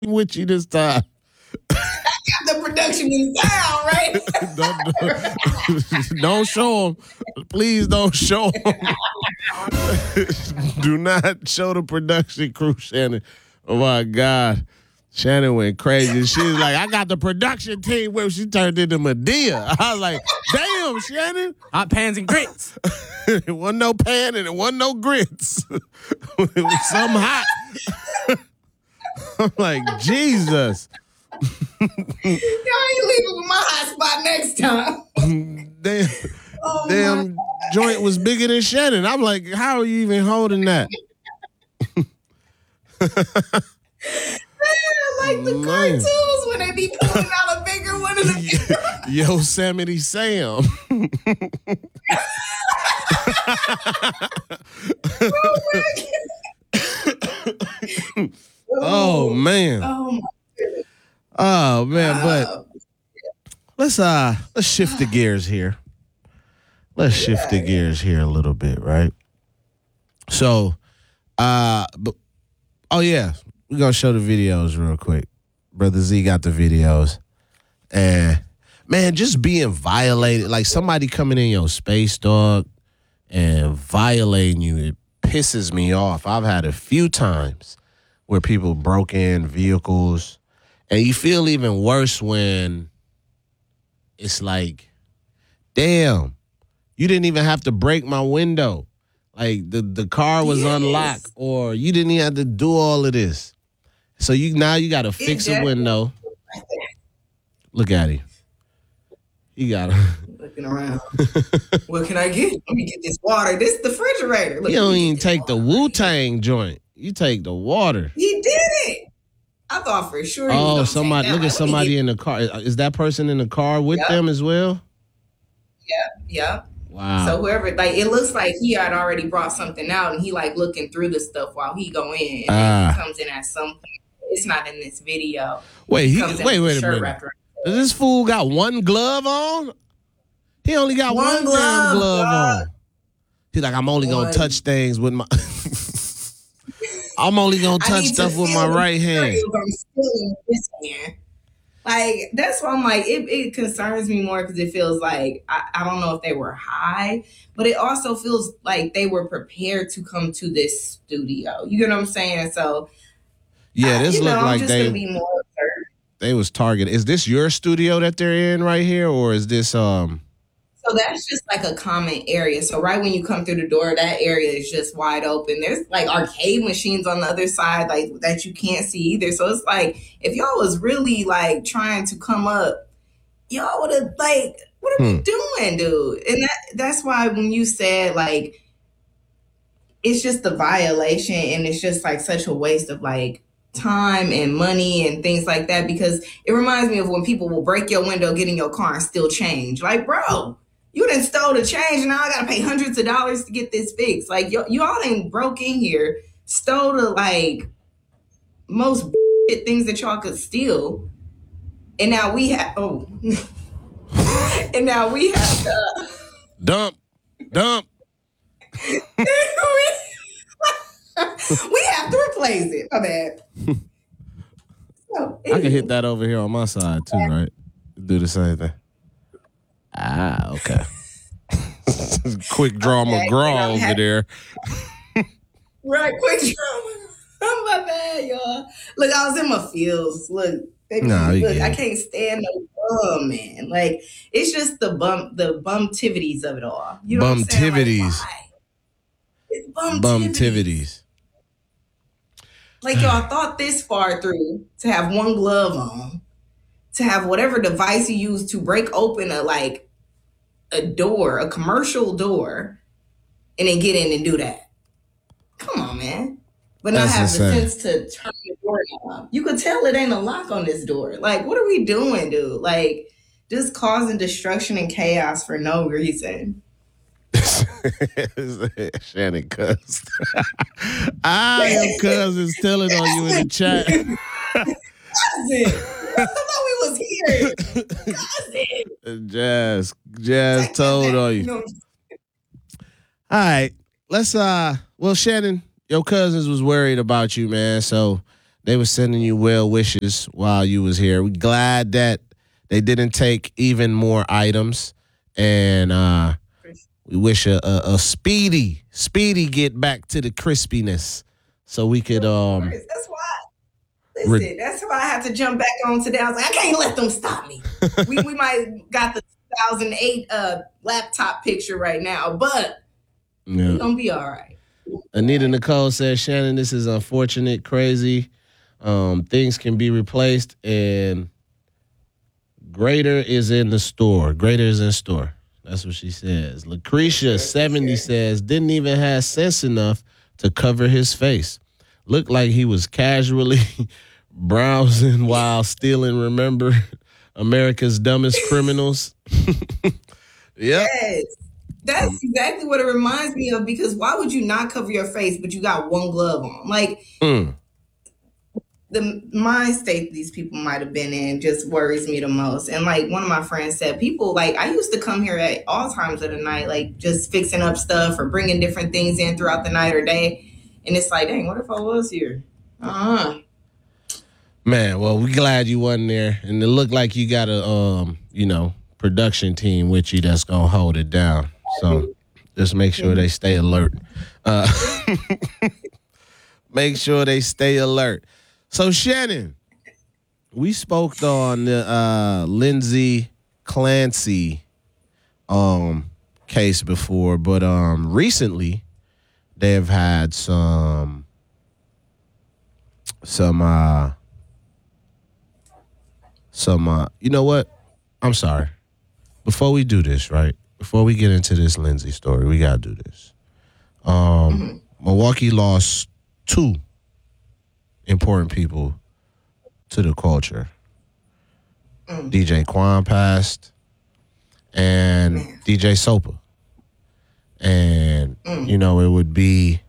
with you this time. The production is down, right? Don't show them. Please don't show them. Do not show the production crew, Shannon. Oh, my God. Shannon went crazy. She was like, I got the production team where she turned into Medea. I was like, damn, Shannon. Hot pans and grits. It wasn't no pan and it wasn't no grits. It was something hot. I'm like, Jesus. Y'all ain't leaving with my hot spot next time. Damn joint was bigger than Shannon. I'm like, how are you even holding that? Like the cartoons when they be pulling out a bigger one of the Yosemite Sam. Oh man. Oh my goodness. Oh man, but let's shift the gears here. Let's shift the gears here a little bit, right? So, but oh yeah, we're gonna show the videos real quick. Brother Z got the videos, and man, just being violated, like somebody coming in your space, dog, and violating you, it pisses me off. I've had a few times where people broke in vehicles, and you feel even worse when it's like, damn, you didn't even have to break my window. Like the car was unlocked, or you didn't even have to do all of this. So you got to fix a window. Look at him. You got to. Looking around. What can I get? Let me get this water. This is the refrigerator. Look, you don't even take the Wu-Tang joint. You take the water. He did it. I thought for sure. Oh, somebody! Look at somebody in the car. Is that person in the car with them as well? Yeah. Wow. So whoever, like, it looks like he had already brought something out, and he like looking through the stuff while he go in, and then he comes in at some point. It's not in this video. Wait a minute. Does this fool got one glove on? He only got one damn glove on. He's like, I'm only gonna touch things with my. I'm only gonna touch stuff with my right hand. I'm still in this hand. Like, that's why I'm like, it concerns me more because it feels like, I don't know if they were high, but it also feels like they were prepared to come to this studio. You get what I'm saying? So, yeah, this looked like they was targeted. Is this your studio that they're in right here, or is this So that's just like a common area. So right when you come through the door, that area is just wide open. There's like arcade machines on the other side, like that you can't see either. So it's like, if y'all was really like trying to come up, y'all would have like, what are we doing, dude? And that's why when you said like, it's just the violation, and it's just like such a waste of like time and money and things like that, because it reminds me of when people will break your window, get in your car and steal change. Like, bro, you done stole the change, and now I gotta pay hundreds of dollars to get this fixed. Like, you all ain't broke in here, stole the like most things that y'all could steal, and now we have and now we have to dump. We have to replace it. My bad. I can hit that over here on my side too, right? Do the same thing. Okay. Quick draw McGraw over there. Right, quick draw. My bad, y'all. Look, I was in my feels. Look, baby, look, I can't stand no bum, man. Like, it's just the bumtivities of it all. You know what I'm saying? Like, why? It's bumtivities. Like, y'all thought this far through to have one glove on, to have whatever device you use to break open a door, a commercial door, and then get in and do that. Come on, man. But not have the sense to turn the door knob. You could tell it ain't a lock on this door. Like, what are we doing, dude? Like, just causing destruction and chaos for no reason. Shannon cussed. Your cousin's telling on you in the chat. Cousin. I thought we was here. Cousin. Jazz told on you. All right. Let's well, Shannon, your cousins was worried about you, man. So They were sending you well wishes while you was here. We're glad that they didn't take even more items. And we wish a speedy get back to the crispiness so we could... That's why. Listen, that's why I had to jump back on today. I was like, I can't let them stop me. we might got the 2008 laptop picture right now, but we're going to be all right. Anita Nicole says, Shannon, this is unfortunate, crazy. Things can be replaced, and greater is in store. Greater is in store. That's what she says. Lucretia, 70, says, didn't even have sense enough to cover his face. Looked like he was casually browsing while stealing, remember, America's Dumbest Criminals. Yep. Yes. That's exactly what it reminds me of, because why would you not cover your face, but you got one glove on? Like, the mind state these people might have been in just worries me the most. And like one of my friends said, people, like, I used to come here at all times of the night, like just fixing up stuff or bringing different things in throughout the night or day. And it's like, dang, what if I was here? Man, well, we're glad you wasn't there. And it looked like you got a, production team with you that's going to hold it down. So just make sure they stay alert. Make sure they stay alert. So, Shannon, we spoke on the Lindsay Clancy case before, but recently they've had some you know what? I'm sorry. Before we do this, right? Before we get into this Lindsay story, we got to do this. Milwaukee lost 2 important people to the culture. DJ Quan passed and DJ Sopa. And, it would be,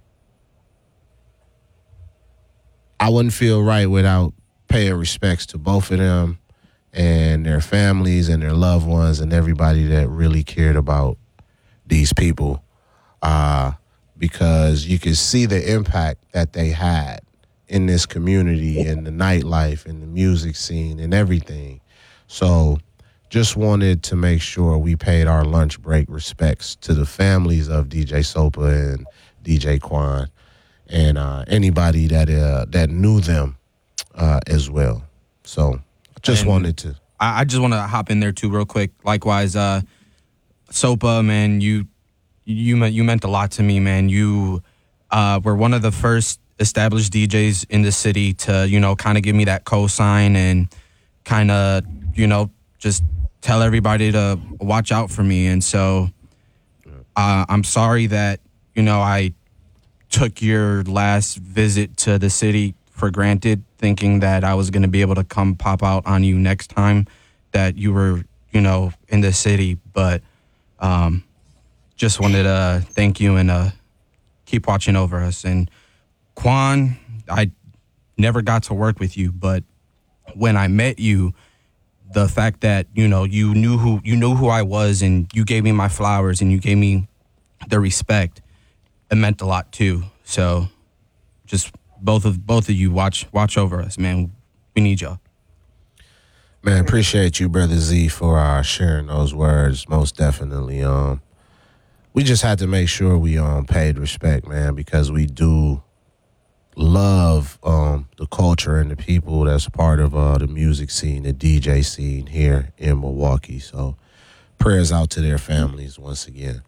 I wouldn't feel right without paying respects to both of them and their families and their loved ones and everybody that really cared about these people, because you could see the impact that they had in this community and the nightlife and the music scene and everything. So just wanted to make sure we paid our lunch break respects to the families of DJ Sopa and DJ Quan and anybody that knew them as well. So just wanted to. I just want to hop in there too real quick. Likewise, Sopa, man, you meant a lot to me, man. You were one of the first established DJs in the city to, kind of give me that cosign and kind of, just tell everybody to watch out for me. And so I'm sorry that, I took your last visit to the city for granted, thinking that I was going to be able to come pop out on you next time that you were, in the city. But just wanted to thank you and keep watching over us. And Quan, I never got to work with you, but when I met you, the fact that, you knew who I was and you gave me my flowers and you gave me the respect, it meant a lot too. So just both of you watch over us, man. We need y'all. Man, appreciate you, Brother Z, for sharing those words. Most definitely. We just had to make sure we paid respect, man, because we do love the culture and the people that's part of the music scene, the DJ scene here in Milwaukee. So prayers out to their families once again.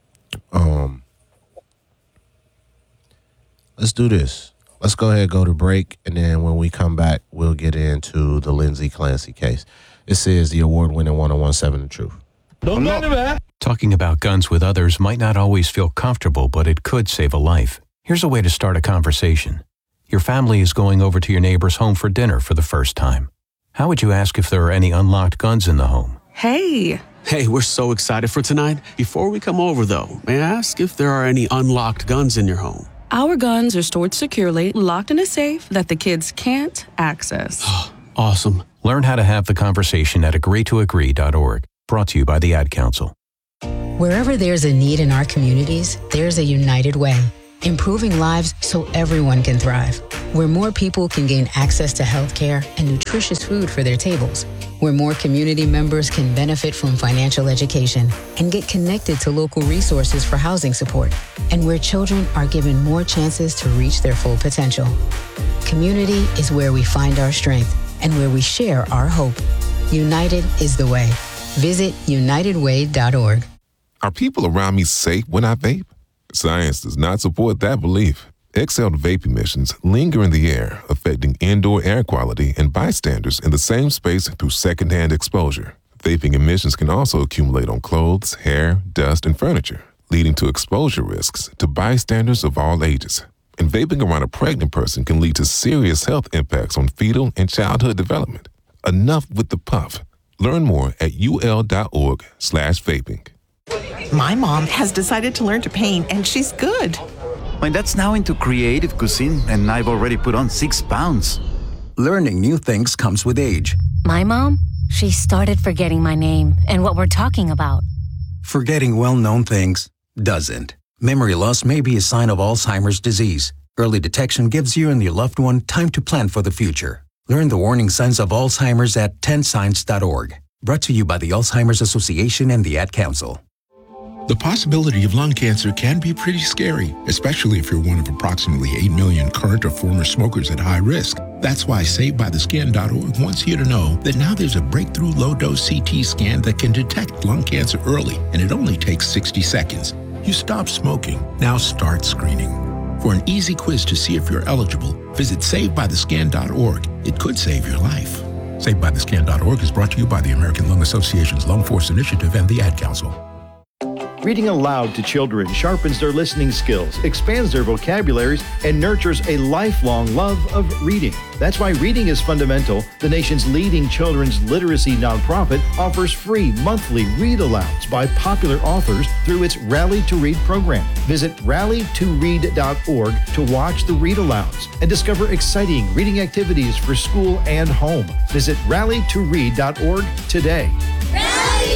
Let's do this. Let's go ahead and go to break, and then when we come back, we'll get into the Lindsay Clancy case. This is the award-winning 101.7 The Truth. Don't matter, man. Talking about guns with others might not always feel comfortable, but it could save a life. Here's a way to start a conversation. Your family is going over to your neighbor's home for dinner for the first time. How would you ask if there are any unlocked guns in the home? Hey, we're so excited for tonight. Before we come over, though, may I ask if there are any unlocked guns in your home? Our guns are stored securely, locked in a safe that the kids can't access. Awesome. Learn how to have the conversation at agreetoagree.org. Brought to you by the Ad Council. Wherever there's a need in our communities, there's a United Way. improving lives so everyone can thrive. Where more people can gain access to healthcare and nutritious food for their tables. Where more community members can benefit from financial education and get connected to local resources for housing support. And where children are given more chances to reach their full potential. Community is where we find our strength and where we share our hope. United is the way. Visit unitedway.org. Are people around me safe when I vape? Science does not support that belief. Exhaled vape emissions linger in the air, affecting indoor air quality and bystanders in the same space through secondhand exposure. Vaping emissions can also accumulate on clothes, hair, dust, and furniture, leading to exposure risks to bystanders of all ages. And vaping around a pregnant person can lead to serious health impacts on fetal and childhood development. Enough with the puff. Learn more at ul.org/vaping. My mom has decided to learn to paint, and she's good. My dad's now into creative cuisine, and I've already put on 6 pounds. Learning new things comes with age. My mom, she started forgetting my name and what we're talking about. Forgetting well-known things doesn't. Memory loss may be a sign of Alzheimer's disease. Early detection gives you and your loved one time to plan for the future. Learn the warning signs of Alzheimer's at 10signs.org. Brought to you by the Alzheimer's Association and the Ad Council. The possibility of lung cancer can be pretty scary, especially if you're one of approximately 8 million current or former smokers at high risk. That's why SaveByTheScan.org wants you to know that now there's a breakthrough low-dose CT scan that can detect lung cancer early, and it only takes 60 seconds. You stop smoking, now start screening. For an easy quiz to see if you're eligible, visit SaveByTheScan.org. It could save your life. SaveByTheScan.org is brought to you by the American Lung Association's Lung Force Initiative and the Ad Council. Reading aloud to children sharpens their listening skills, expands their vocabularies, and nurtures a lifelong love of reading. That's why Reading is Fundamental, the nation's leading children's literacy nonprofit, offers free monthly read-alouds by popular authors through its Rally to Read program. Visit rallytoread.org to watch the read-alouds and discover exciting reading activities for school and home. Visit rallytoread.org today.